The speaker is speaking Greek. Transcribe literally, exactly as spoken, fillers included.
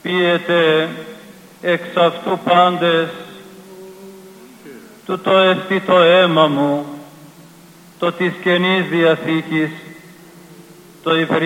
πίετε εξ αυτού πάντες, τούτο εστί το αίμα μου, το της Καινής Διαθήκης, το υπερ